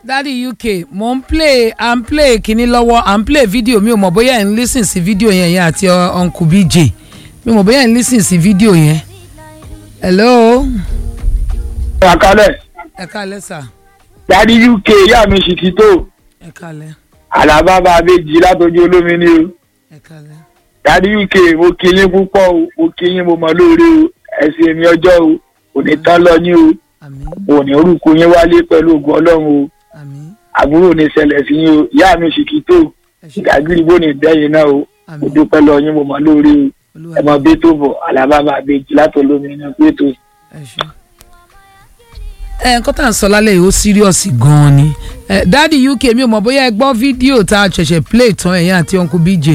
Daddy UK mo ń play kíní lọ́wọ́ à ń play video mi ò mọ̀ bóyá ẹ̀ ń listen sí video yẹn àti Uncle BJ mi ò mọ̀ bóyá ẹ̀ ń listen sí video yẹn. Hello. ẹ kálẹ̀. ẹ kálẹ̀ sà. Daddy UK yá mi Ṣìkìtò. ẹ kálẹ̀. Àlàbábà Abéjì látọjú olómi ni o. ẹ kálẹ̀. Daddy UK mo kí yín púpọ̀ o mo kí yín mo mọ̀ lóore o ẹ̀sìn mi ọjọ́ o kò ní tán lọ yín o. Àmín. Kò ní orúkọ yín wálé pẹ̀lú ògùn Ọlọ́run o. Àmín. Àbúrò ní ṣẹlẹ̀ sí yín o yá mi Ṣìkìtò. Ìdágìrì bó ní dẹ́yìn náà o. Mo dúpẹ́ lọ yín mo mọ̀ lóore o. Ẹ mọ bí tó bọ̀ Àlàbábà Abéjì látọ̀ olómi ni pé tó. Nǹkan tá à ń sọ lálẹ́ yìí ó serious gan-an ni. Daddy UK mi ò mọ̀ bóyá ẹ gbọ́ fídíò tá a ṣẹ̀ṣẹ̀ play tán ẹ̀yìn àti Uncle BJ.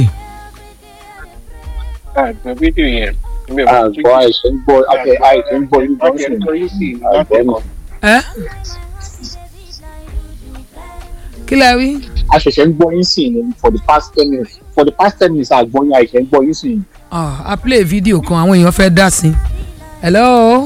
Àgbọn fídíò yẹn. Àgbọ̀ àìsàn ń gbọ́ ìgbọ́nsìn. Kí lẹ wí? A ṣẹ̀ṣẹ̀ ń gbọ́ yín sí ni for the past 10 minutes. For the past 10 minutes àgbọ̀ yín àìsàn ń gbọ́ yín sí. A play fídíò kan àwọn èèyàn fẹ́ dá sí. Hello.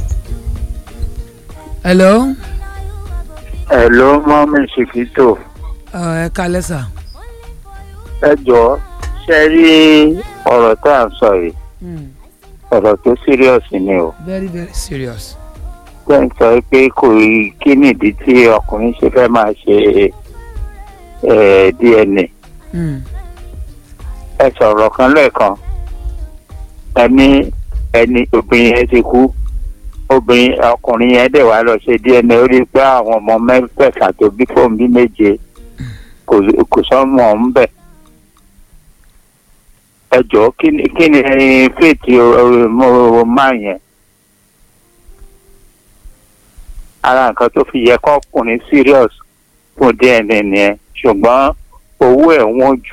Hello. Hello, mọ́mí Ṣìkìtò. Ẹ kálẹ́ sà. Ẹ jọ̀ọ́ ṣe rí ọ̀rọ̀ tá à ń sọ yìí ọ̀rọ̀ tó serious ni o. Very very serious. Ṣé ń sọ pé kí nìdí tí ọkùnrin ṣe fẹ́ máa ṣe DNA? Ẹ sọ̀rọ̀ kan lẹ́ẹ̀kan ẹni obìnrin yẹn ti kú ọkùnrin yẹn dẹ̀ wá lọ ṣe DNA ó rí pé àwọn ọmọ mẹ́fẹ̀ẹ̀fà tó bí fóun bí méje kò sọ́mọ ń bẹ̀. Ẹ jọ̀ọ́ kí ni fèètì máa yẹn? Ara nǹkan tó fi yẹ kọ́kùnrin serious fún DNA nìyẹn ṣùgbọ́n owó ẹ̀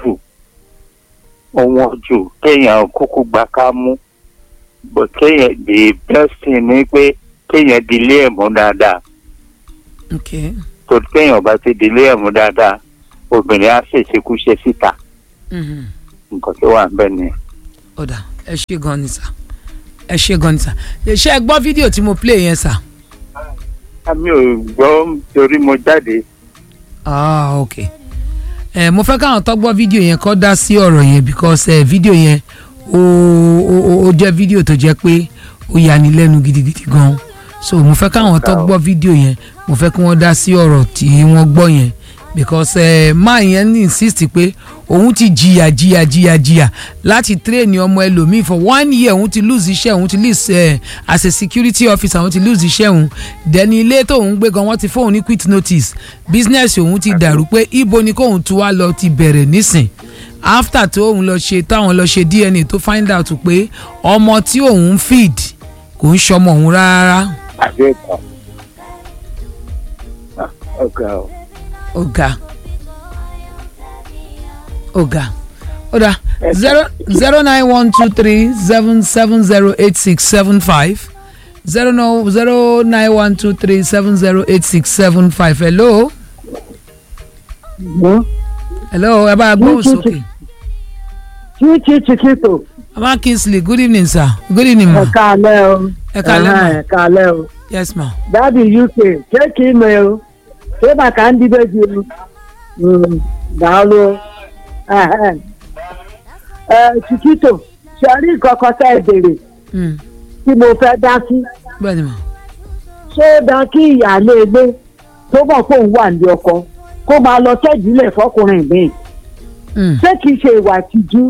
wọ́n jù kéèyàn kúkú gbà ká mú but kéèyàn the best thing ni pé kéèyàn dilé ẹ̀ mú dáadáa. Okay. Torí kéèyàn bá ti dilé ẹ̀ mú dáadáa obìnrin á ṣèṣekúṣe síta. Nǹkan tó wà níbẹ̀ ni. Ọ̀dà ẹ ṣé gan ni sà ẹ ṣé gan ni sà ṣé ẹ gbọ́ fídíò tí mo play yẹn sà. Mi ò gbọ́ torí mo jáde. Okay. Mo fẹ́ káwọn tó gbọ́ fídíò yẹn kó dá sí ọ̀rọ̀ yẹn because fídíò yẹn ó jẹ́ fídíò tó jẹ́ pé ó yani lẹ́nu gidigidi gan so mo fẹ́ káwọn tó gbọ́ fídíò yẹn mo fẹ́ kí wọ́n dá sí ọ̀rọ̀ tí wọ́n gbọ́ yẹn because máa yẹn ní insist pé òun ti jìyà láti train ọmọ ẹlòmíì for 1 year òun ti lose iṣẹ́ òun ti lose as a security officer òun ti lose iṣẹ́ òun dẹni ilé tóun gbé gan wọ́n ti fóun ní quit notice business òun ti dàrú pé ibo ni kóun tún wá lọ ti bẹ̀rẹ̀ nísìn after tó òun lọ ṣe táwọn lọ ṣe DNA tó find out pé ọmọ tí òun feed kò ń ṣọmọ òun rárá. Ọ̀gá. 09123770865 09123770865. Hello. Hello. Ẹ bá gbóhùn sókè. Ṣìkìtò. Mama Kingsley, good evening sir. Good evening ma. Ẹ káalẹ́ o. Ẹ káalẹ́ ma. Ẹ káalẹ́ o. Yes ma. Daddy UK ṣé kí n mọ̀ o? Ṣé bàkà ń dìbò jù? Dàálù. Ṣìkìtò ṣe rí nǹkan tẹ́ ẹ béèrè tí mo fẹ́ dá sí. Bẹ́ẹ̀ni ma. Ṣé ó dá kí ìyáálé ilé tó mọ̀ pé òun wà ní ọkọ kó máa lọ tẹ́jìlẹ̀ fọkùnrin mi? Ṣé kìí ṣe ìwà ìtìjú?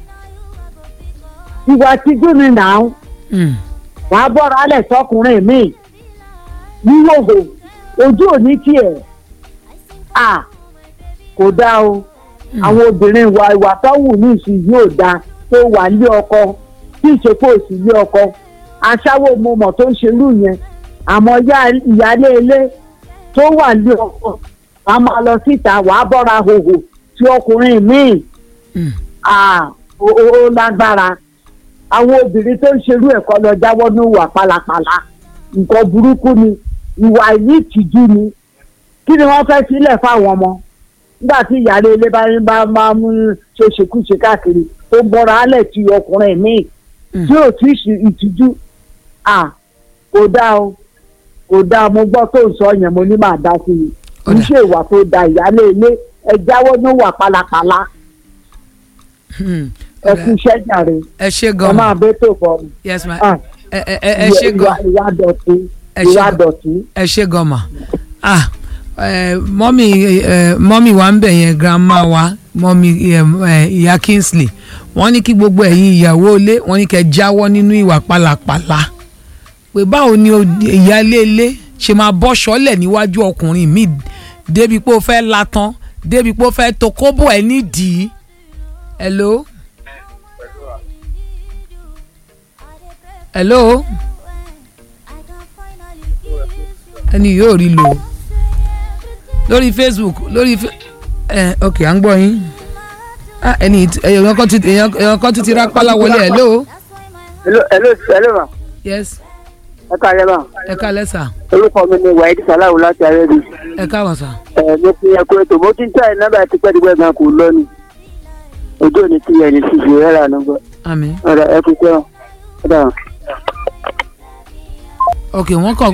Ìwà ìtìjú ni nàá. Wàá bọ́ra alẹ̀ sọkùnrin mi níhòòhò ojú òní tiẹ̀ kò dáa o. Àwọn obìnrin ìwà tó wù ní ìsìn yóò dáa tó wà ní ọkọ tí ìṣepò òsì ní ọkọ aṣáwó mọ̀mọ́ tó ń ṣerú yẹn àmọ́ ìyálé ilé tó wà ní ọkọ wàá máa lọ síta wàá bọ́ra hòhò tí ọkùnrin míì ó lágbára. Àwọn obìnrin tó ń ṣerú ẹ̀kọ́ lọ jáwọ́ ní ìwà pálapàla nǹkan burúkú ni ìwà ìní ìtìjú ni kí ni wọ́n fẹ́ sílẹ̀ fáwọn ọmọ nígbà tí ìyáálé ilé bá máa mú ṣe ṣèkúṣe káàkiri tó ń bọ́ra alẹ̀ tí ọkùnrin míì tí ò tí ìtìjú kò dáa o kò dáa mo gbọ́ tó ń sọ yẹn mo ní máa dá sí i. kì í ṣe ìwà tó da ìyálé ilé ẹ jáwọ́ ní wà pálapàla ẹ kú iṣẹ́ jàre ẹ ṣe ẹ gan máa bẹ́ tó bọ̀ yes ma ẹ ṣe gan ìwà dọ̀tí. ẹ ṣe gan ma mọ́mì wa ń bẹ̀ yẹn grandma wa mọ́mì ìyá Kingsley wọ́n ní kí gbogbo ẹ̀yin ìyàwó ilé wọ́n ní kẹ́ jáwọ́ nínú ìwà pálapàla pé báwo ni ìyálé ilé ṣe máa bọ́ ṣọ́lẹ̀ níwájú ọkùnrin mi débi pé ó fẹ́ latan débi pé ó fẹ́ tó kóbó ẹ̀ nídìí. hello. hello. ẹni yóò rí lò lórí Facebook ok à ń gbọ́ yín ẹni èèyàn kan tún ti rápálá wọlé hello. hello ma. yes. ẹ káàlẹ́ ma. ẹ káàlẹ́ sà. orúkọ mi ni wàhídì sàláwù láti arẹ́bí. ẹ káàbọ̀ sà. mo ti yẹ kó ètò mo ti ń tẹ̀ nọ́mbà tipẹ́tipẹ́ gan kò lọ ni ojú òní ti yẹ ní ṣíṣe rẹ̀ rà nígbà. àmín. ọ̀rọ̀ ẹ kú pé ọ́ ok wọ́n kàn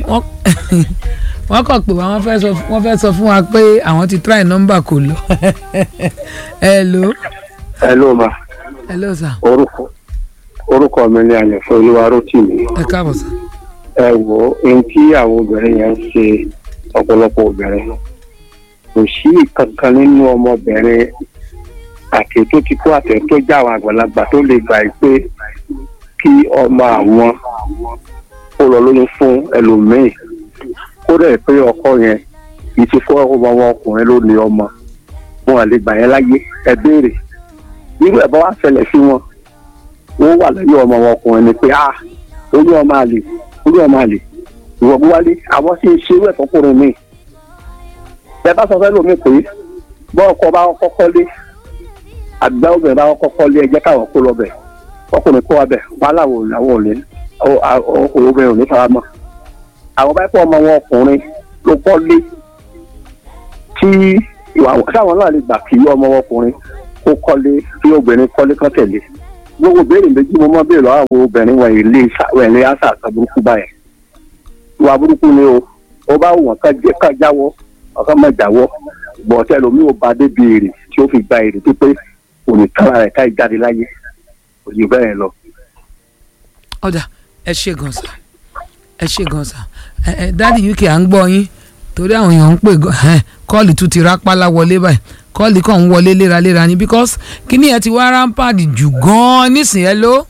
pé wọ́n fẹ́ sọ fún wa pé àwọn ti try number kò lọ. hello. hello ma. hello sir. orúkọ mi ni àyànfẹ́ Olúwarótìmí. ẹ káàbọ̀ sir. ẹ wo ohun tí àwọn obìnrin yẹn ń ṣe ọ̀pọ̀lọpọ̀ obìnrin kò sí kankan nínú ọmọbìnrin àti tó ti kó àtẹ tó já àwọn àgbàlagbà tó lè gbà pé kí ọmọ àwọn ó lọ lóyún fún ẹlòmíì kó dẹ̀ pé ọkọ yẹn kì í ti fọ́ ọmọ wọn ọkùnrin ló ní ọmọ wọn à lè gbà yẹn láyé ẹ béèrè nígbà ẹ̀ bá wá ṣẹlẹ̀ sí wọn wọ́n wà lẹ́yìn ọmọ wọn ọkùnrin ni pé oyún ọmọ àlè ìwọ buwálé àwọn sì ń ṣe irú ẹ̀fọ́ kúrò míì bẹ́ẹ̀ bá sọ fẹ́ lómi pé bọ́ ọkọ bá kọ́kọ́ lé àgbà obìnrin bá kọ́kọ́ lé ẹjẹ́ káwọn kó lọ bẹ̀ ọkùnrin kó wa bẹ̀ wọn láwọn ò lè ọkùnrin obìnrin ò ní fara mọ́ àwọn bá pọ̀ ọmọ wọn ọkùnrin ló kọ́ lé tí táwọn náà lè gbà kí ọmọ wọn ọkùnrin kó kọ́lé kí obìnrin kọ́lé kan tẹ̀lé gbogbo béèrè méjì mo mọ béèrè lọ́wọ́ àwọn obìnrin wọn ilé àṣà àṣà burúkú báyẹn ìwà burúkú ni ó bá wọn ká jáwọ́ ọkọ mọ jáwọ́ bọ̀ọ̀tẹ́ lomi ò bá débi èrè tí ó fi gba èrè tó pé òní kára rẹ̀ ká ìjáde láyé òyìn bẹ́ẹ̀ lọ. ọ̀dà ẹ ṣe gan sa ẹ ṣe gan sa dáàdi UK à ń gbọ́ yín torí àwọn èèyàn ń pè kọ́ọ̀lì tún ti rápálá wọlé báyìí kọ́ọ̀lì kan ń wọlé léraléra ni because kíní ẹ ti wá rámpàdì jù gan-an nísìnyí ẹ ló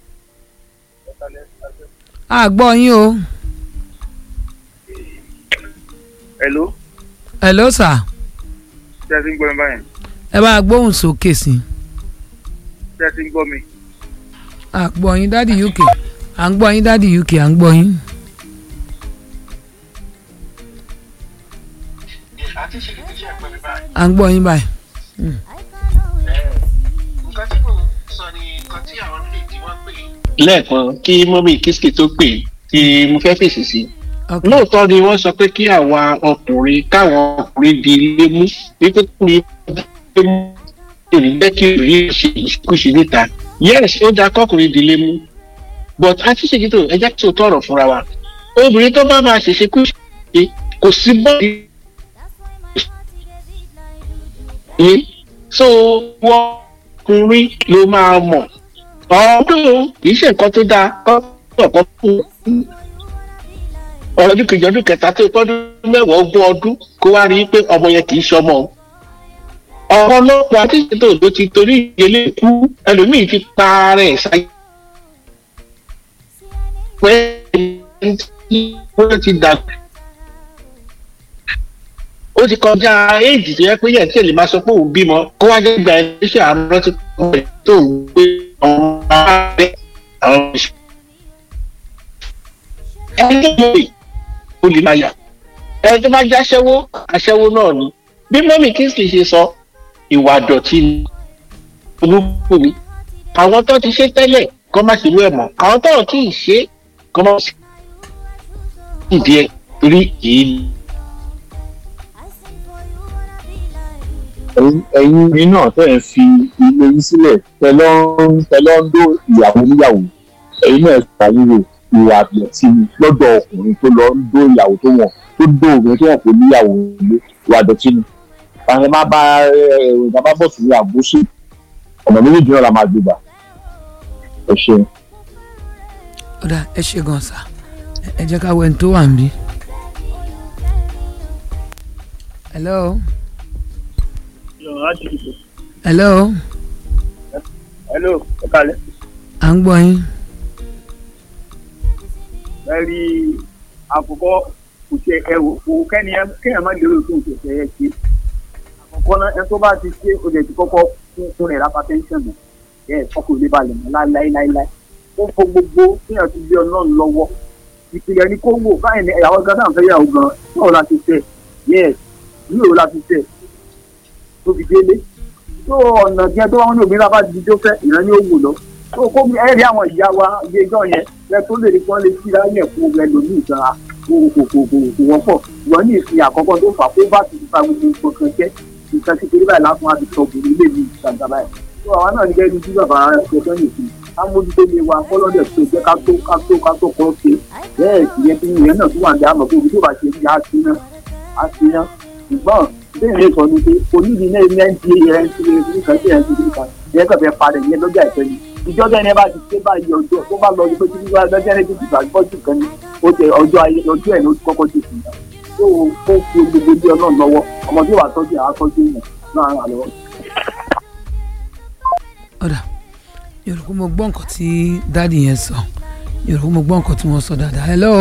à gbọ́ yín o. hello. hello sir. ṣé ẹ ti ń gbọ́ mi báyìí. ẹ bá gbóhùn sókè sí. ṣé ẹ ti ń gbọ́ mi. à gbọ́ yín dáàdi UK à ń gbọ́ yín dáàdi UK à ń gbọ́ yín. à ń gbọ́ yín báyìí. nǹkan tí mo sọ ni nǹkan tí àwọn lè tí wọ́n pè. lẹ́ẹ̀kan kí mọ́mí Kingsley tó pè tí mo fẹ́ fèsì sí. lóòótọ́ ni wọ́n sọ pé kí káwọn ọkùnrin di ilé mú wípé kí ilé mú ìrìnlẹ́ kí rí ìṣekúṣe níta. yes ó dáa kọ́kùnrin di ilé mú but àti ṣèkìtò ẹ jẹ́ kí o tọrọ fúnra wa obìnrin tó bá máa ṣèṣekúṣe kò sí bọ́ọ̀lì. so wọ́n ọkùnrin ló máa mọ̀ ọdún kìí ṣe nǹkan tó dáa kọ́kọ́ fún ọdún kejì ọdún kẹta tó tọ́dún mẹ́wàá ogún ọdún kó wá rí i pé ọmọ yẹn kìí ṣọmọ ọmọ ọlọ́pàá àti ìṣètò ló ti torí ìdílé kú ẹlòmíì ti pa ara ẹ̀ sáyé pé wọ́n ti dàgbà ó ti kọjá éèdì tó yẹ pé yẹn tí ẹ lè máa sọ pé òun bímọ kó wá jẹ́ gba ẹni ṣe àárọ̀ tí kò wẹ̀ tó ń gbé ọmọ abẹ́ àwọn ìṣe. ẹni tó mọ̀ yìí ó lè máa yà ẹni tó bá jẹ́ aṣẹ́wó náà ni bí mọ́mí Kingsley ṣe sọ ìwà dọ̀tí ni olúkú mi àwọn tó ti ṣe tẹ́lẹ̀ kọ́ má ṣe lú ẹ̀ mọ́ àwọn tó kì í ṣe kọ́ má ṣe ìdí ẹ̀ torí yìí. ẹ̀yin mi náà tẹ́ ẹ̀ fi ilé yín sílẹ̀ tẹ́lọ́ ń dó ìyàwó níyàwó ẹ̀yin náà ṣàyẹ̀wò ìwà àbẹ̀tì lọ́dọ̀ ọkùnrin tó lọ ń dó ìyàwó tó wọ̀n tó dó obìnrin tó wọ̀n kó níyàwó ilé ìwà dọ̀tí ni àwọn máa bá ìjàmbá bọ̀ sí àbúṣe ọ̀nà méjì náà la máa gbé gbà. ẹ ṣeun. ọ̀dà ẹ ṣe gan sa ẹ jẹ́ ká wẹ́n tó wà ń bí. hello. hello. hello ẹ kálẹ́. à ń gbọ́ yín. ẹ rí àkọ́kọ́ kò ṣe ẹ̀wò kò kéèyàn má lérò tó ṣe ṣe é ṣe àkọ́kọ́ náà ẹ tó bá ti ṣe o lè ti kọ́kọ́ fún rẹ̀ lápá tẹ́ńṣọ̀n nù ẹ̀ ọkọ̀ ilé balẹ̀ mọ́ láíláíláí ó fọ gbogbo kéèyàn ti gbé ọlọ́run lọ́wọ́ ìpìlẹ̀ ní kó wò báyìí ní ẹ̀yàwó gan náà fẹ́ yàwó gan yóò láti tẹ̀ yẹ́ẹ̀ yóò láti tẹ̀ tó fi délé tó ọ̀nà jẹ́ tó wọn ní òmìnira bá di tó fẹ́ ìran ní òwò lọ tó kó ẹ̀rí àwọn ìyá wa gbẹjọ́ yẹn ẹ tó lè rí kí wọ́n lè fi ráyẹ̀ fún ẹlòmíì gan kò wọ́pọ̀ wọ́n ní ìfihàn àkọ́kọ́ tó fà kó bá ti fa gbogbo nǹkan jẹ́ nǹkan kékeré báyìí láti wọn àti sọ̀bùrù ilé mi gbàgbà báyìí tó àwa náà ní gẹ́gẹ́ bí bàbá ẹ̀jẹ̀ nìkan amójútó lé wa kọ́lọ́dẹ̀ tó jẹ́ ká tó kọ́ ṣe bẹ́ẹ̀ sì yẹ kí ìyẹn náà tó wà ní àmọ́ pé omi tó bá ṣe ní àṣeyàn ṣùgbọ́n bẹ́ẹ̀ ni sọ ni pé onídìí náà ní ẹ̀ńtì nǹkan tí ẹ̀ńtì nǹkan ìyẹn kàn fẹ́ padà ìyẹn lọ́jà ìfẹ́ ni ìjọba ẹni bá ti ṣe báyìí ọjọ́ tó bá lọ pé títí wá lọ́jọ́ ẹni tó ti gbàgbọ́jú kan ní ó tẹ ọjọ́ ẹ̀ ló ti kọ́kọ́ ti sùn náà tó o fi gbogbo ilé ọlọ́run lọ́wọ́ ọmọ tí wàá tọ́jú àákọ́jú yẹn náà rà lọ́wọ́. ọ̀dà yorùbá mo gbọ́ nǹkan tí dáàdì yẹn sọ yorùbá mo gbọ́ nǹkan tí wọ́n sọ dáadáa. hello.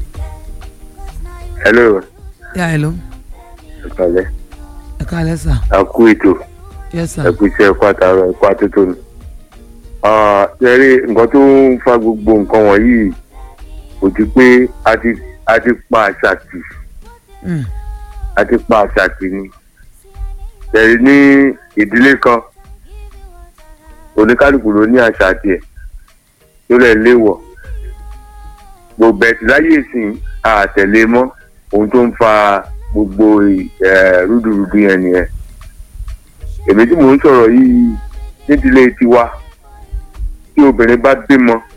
hello. yà hello. ẹ kálẹ́. ẹ kálẹ́ sà. a kú ètò. yes sà. ẹ kú iṣẹ́ ẹ̀kọ́ àtàrà ẹ̀kọ́ àtúntò ni. ṣẹ́rí nǹkan tó ń fa gbogbo nǹkan wọ̀nyí kò ti pé a ti pa àṣà tì. a ti pa àṣà tì ni. ṣẹ́rí ní ìdílé kan oníkálukú ló ní àṣà tiẹ̀ tó lẹ̀ léwọ̀ gbogbo ẹ̀sìn láyé ìsìn àtẹ̀lé mọ́ ohun tó ń fa gbogbo rúdurùdu yẹn nìyẹn. èmi tí mò ń sọ̀rọ̀ yìí nídìílé tiwa tí obìnrin bá bímọ